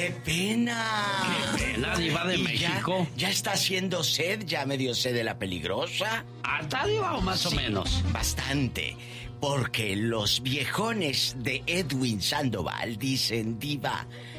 ¡Qué pena! ¡Qué pena, Diva de México! Ya está haciendo sed, ya me dio sed de la peligrosa. ¿Alta, Diva, o más o menos? Bastante. Porque los viejones de Edwin Sandoval dicen, Diva,